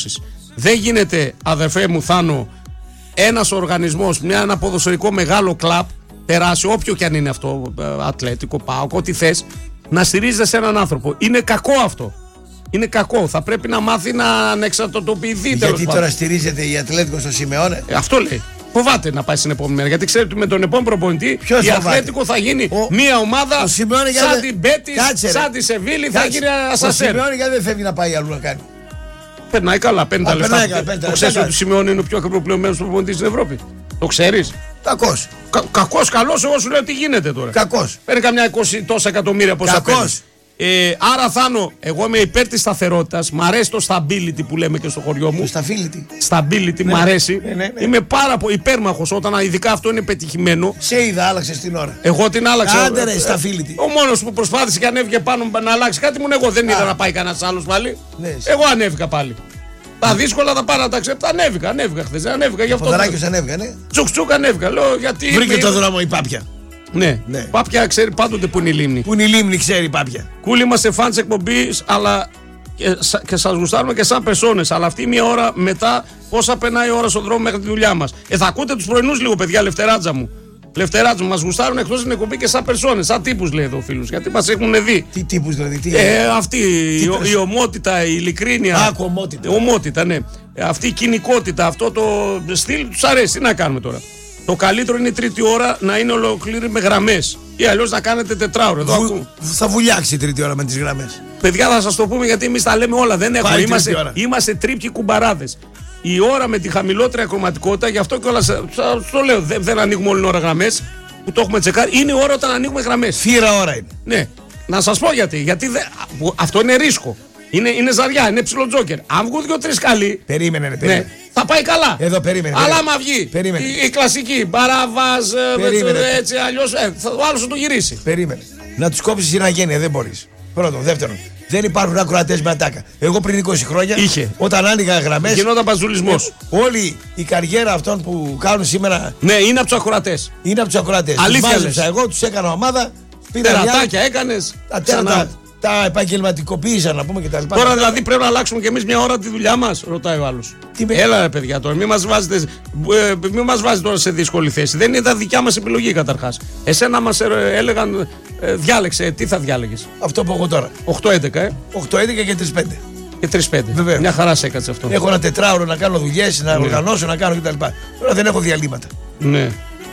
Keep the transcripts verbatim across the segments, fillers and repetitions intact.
Δεν γίνεται, αδερφέ μου Θάνο, ένας οργανισμός, μια, ένα ποδοσφαιρικό μεγάλο κλαμπ, τεράστιο, όποιο και αν είναι αυτό, Ατλέτικο, ΠΑΟΚ, ό,τι θες, να στηρίζεται σε έναν άνθρωπο. Είναι κακό αυτό. Είναι κακό. Θα πρέπει να μάθει να ανεξαρτητοποιηθεί. Γιατί τώρα στηρίζεται η Ατλέτικο στο Σιμεώνε. Ε, αυτό λέει. Φοβάται να πάει στην επόμενη μέρα. Γιατί ξέρει ότι με τον επόμενο προπονητή Ποιος η φοβάται? Ατλέτικο θα γίνει Ο... μια ομάδα σαν για... την Μπέτη, σαν τη Σεβίλη, θα γίνει ασασέρ. Ο Σιμεώνε γιατί δεν φεύγει να πάει αλλού να κάνει. Περνάει καλά, παίρνει τα λεφτά. Το ξέρει ότι ο Σιμεώνε είναι ο πιο ακριβοπληρωμένος προπονητής στην Ευρώπη. Το ξέρεις. Κακός. Κα, κακός, καλός, εγώ σου λέω τι γίνεται τώρα. Κακός. Παίρνει καμιά είκοσι τόσα εκατομμύρια πόσα παίρνει. Ε, άρα Θάνο, εγώ είμαι υπέρ της σταθερότητας. Μ' αρέσει το stability που λέμε και στο χωριό μου. Το stability. Stability, ναι, μ' αρέσει. Ναι, ναι, ναι. Είμαι πάρα πολύ υπέρμαχος όταν ειδικά αυτό είναι πετυχημένο. Σε είδα, άλλαξε την ώρα. Εγώ την άλλαξα. Άντε ρε, stability. Ο μόνος που προσπάθησε και ανέβηκε πάνω να αλλάξει κάτι μου είναι εγώ. Δεν είδα να πάει κανένας άλλος πάλι. Ναι, εγώ ανέβηκα πάλι. Τα δύσκολα θα πάρω να τα ξέπτα. Ανέβηκα, ανέβηκα χθες. Ανέβηκα γι' αυτό. Ο Ποδαράκιος ανέβηκα, ναι. Τσουκ τσουκ ανέβηκα. Λέω γιατί. Βρήκε το δρόμο η Πάπια. Ναι, ναι. Πάπια ξέρει πάντοτε που είναι η λίμνη. Που είναι η λίμνη, ξέρει η Πάπια. Κούλοι είμαστε φαν της εκπομπής, αλλά και, και σας γουστάρουμε και σαν περσόνες. Αλλά αυτή μια ώρα μετά, πόσα περνάει η ώρα στον δρόμο μέχρι τη δουλειά μας. Ε, θα ακούτε τους πρωινούς λίγο, παιδιά, Λευτεράτζα μου. Λευτεράτζα μου, μας γουστάρουν εκτός την εκπομπή και σαν περσόνες. Σαν τύπους λέει εδώ ο φίλος, γιατί μας έχουν δει. Τι τύπους δηλαδή, τι. Ε, αυτή τι η, η ομότητα, η ειλικρίνεια. Α, ομότητα. Ομότητα, ναι. Αυτή η κοινικότητα, αυτό το στυλ τους αρέσει. Τι να κάνουμε τώρα. Το καλύτερο είναι η τρίτη ώρα να είναι ολοκλήρη με γραμμές. Ή αλλιώς να κάνετε τετράωρο. Εδώ Βου, θα βουλιάξει η τρίτη ώρα με τις γραμμές. Παιδιά, θα σας το πούμε γιατί εμείς τα λέμε όλα. Δεν έχουμε. Είμαστε, είμαστε τρίπιοι κουμπαράδες. Η ώρα με τη χαμηλότερη ακροματικότητα, γι' αυτό κιόλας το λέω. Δεν, δεν ανοίγουμε όλη την ώρα γραμμές που το έχουμε τσεκάρει. Είναι η ώρα όταν ανοίγουμε γραμμές. Φύρα ώρα είναι. Ναι. Να σας πω γιατί. Γιατί δε, αυτό είναι ρίσκο. Είναι, είναι ζαριά, είναι ψηλό τζόκερ. Αν βγουν δύο-τρεις καλοί. Περίμενε, ρε, περίμενε. Ναι, θα πάει καλά. Εδώ περίμενε. Αλλά άμα βγει περίμενε. Η, η κλασική μπαράβαζ, έτσι αλλιώς. Ε, θα, ο άλλος θα το γυρίσει. Περίμενε. Να τους κόψεις συναγένεια, δεν μπορείς. Πρώτον. Δεύτερον, δεν υπάρχουν ακροατές με ατάκα. Εγώ πριν είκοσι χρόνια, είχε. Όταν άνοιγα γραμμές. Γινόταν παζουλισμός. Όλη η καριέρα αυτών που κάνουν σήμερα. Ναι, είναι από τους ακροατές. Είναι από τους ακροατές. Αλήθεια λες. Εγώ τους έκανα ομάδα. Τερατάκια έκανες. Τα τέρατα. Τα επαγγελματικοποίησαν να πούμε και τα λοιπά. Τώρα δηλαδή πρέπει να αλλάξουμε κι εμείς μια ώρα τη δουλειά μας, ρωτάει ο άλλος. Με... Έλα ρε παιδιά τώρα, μην μας βάζετε, ε, μην μας βάζετε τώρα σε δύσκολη θέση. Δεν είναι τα δικιά μας επιλογή καταρχάς. Εσένα μας ε, έλεγαν, ε, διάλεξε, τι θα διάλεγες. Αυτό που έχω τώρα. οκτώ έντεκα, ε. οκτώ έντεκα και τρεις πέντε. Και τρεις πέντε. Βεβαίως. Μια χαρά σε έκατσε αυτό. Έχω ένα τετράωρο να κάνω δουλειές, να ναι. οργανώσω, να κάνω κτλ. Τώρα δεν έχω διαλύματα. Ναι.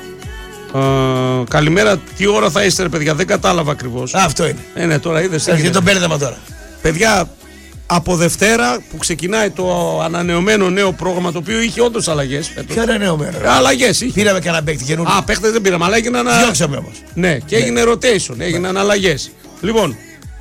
Uh, καλημέρα, τι ώρα θα είστε ρε παιδιά, δεν κατάλαβα ακριβώς. Α, αυτό είναι. Ε, ναι, τώρα είδες. Έρχεται το μπέρδεμα τώρα. Παιδιά, από Δευτέρα που ξεκινάει το ανανεωμένο νέο πρόγραμμα, το οποίο είχε όντως αλλαγές. Ποιο ανανεωμένο. Αλλαγές είχε. Πήραμε κανένα παίκτη καινούριο. Α, παίκτες δεν πήραμε, αλλά έγιναν. Διώξαμε όμως. Ναι, και έγινε ναι. rotation, έγιναν ναι. αλλαγές. Λοιπόν,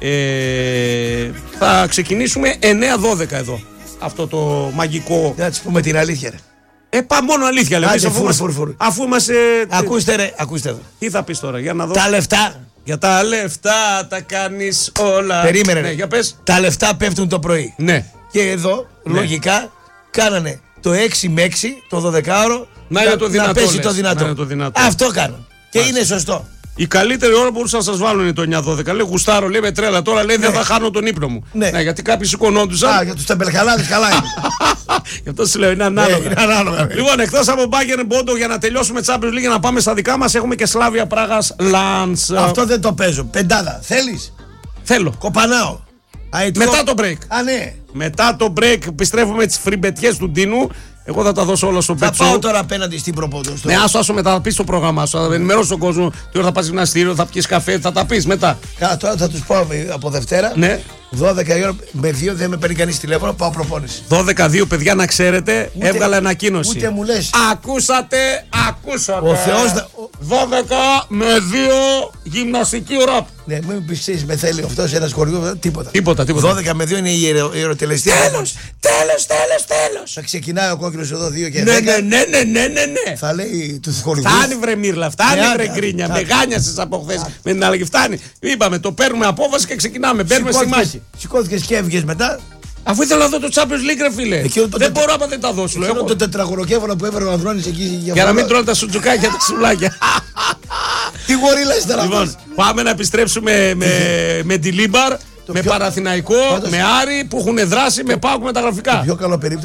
ε, θα ξεκινήσουμε εννιά δώδεκα εδώ. Αυτό το μαγικό. Να της πούμε την αλήθεια, ρε. Ε, πά, μόνο αλήθεια λέμε. Άσε, φουρ, φουρ, φουρ. Αφού είμαστε. Ακούστε, ρε, ακούστε εδώ. Τι θα πεις τώρα, για να δω. Τα λεφτά. Για τα λεφτά τα κάνεις όλα. Περίμενε. Ναι, για πες. Τα λεφτά πέφτουν το πρωί. Ναι. Και εδώ, ναι. λογικά, κάνανε το έξι με έξι, το δωδεκάωρο. Να, να, το δυνατό, να πέσει λες. το δυνατό. Να το δυνατό. Αυτό κάνουν. Και είναι σωστό. Η καλύτερη ώρα που μπορούσαν να σας βάλουν είναι το εννιά δώδεκα. Λέει γουστάρω, λέει με τρέλα. Τώρα λέει δεν ναι. θα χάνω τον ύπνο μου. Ναι. Ναι, γιατί κάποιοι σηκωνόντουσαν. Α, για τους τεμπελχαλάδες καλά είναι. Γι' αυτό σου λέω είναι ανάλογα. Ναι, είναι ανάλογα. Λοιπόν, εκτός από Bayern Bondo για να τελειώσουμε Champions League και να πάμε στα δικά μας, έχουμε και Σλάβια Πράγας Λανς. Αυτό δεν το παίζω. Πεντάδα. Θέλεις. Θέλω. Κοπανάω. Μετά το break. Α, ναι. Μετά το break επιστρέφουμε τις φριμπετιές του Ντίνου. Εγώ θα τα δώσω όλα στο πετσό. Θα πάω τώρα απέναντι στην προπόντο. Ναι, άσο, άσο μετά, θα πεις το πρόγραμμά σου. Θα ενημερώσει τον κόσμο τι ώρα θα πας γυμναστήριο, θα πιεις καφέ, θα τα πεις μετά. Καλά, τώρα θα τους πω από Δευτέρα. Ναι. δώδεκα η ώρα με δύο δεν με παίρνει κανείς τηλέφωνο, πάω προπόνηση. δώδεκα δύο παιδιά να ξέρετε, ούτε, έβγαλε ανακοίνωση. Ούτε μου λες. Ακούσατε, ακούσατε. Ο Θεός. δώδεκα με δύο γυμναστική ώρα. Ναι, μην πιστεύεις με θέλει αυτό σε ένα χωριό, τίποτα. Τίποτα, τίποτα. δώδεκα με δύο είναι η ιεροτελεστία. Τέλος, τέλος, τέλος, τέλος. Θα ξεκινάει ο κόκκινος εδώ δύο και ναι, δέκα. Ναι, ναι, ναι, ναι, ναι. Θα λέει τους χορηγούς. Φτάνει βρε Μύρλα, φτάνει ναι, βρε Γκρίνια. Με γάνιασες από χθες με την αλλαγή. Φτάνει. Είπαμε, το παίρνουμε απόφαση και ξεκινάμε. Μπαίνουμε στη μάχη. Σηκώθηκες και έβγες μετά. Αφού ήθελα να δω το Champions League, ρε φίλε. Δεν τετρα... μπορώ άμα δεν τα δώσω. Εκείνο το τετραγωνοκέφαλο που έφερε ο Ανδρώνης εκεί. Για, για να μην τρώνε τα σουτζουκάκια, τα ξουλάκια. Τι γορίλα είστε να Λοιπόν, πάμε να επιστρέψουμε με, με τη Λίμπαρ με πιο... Παραθηναϊκό, Πάντως... με Άρη που έχουν δράσει, με ΠΑΟΚ με τα γραφικά. Το πιο καλό περίπτωση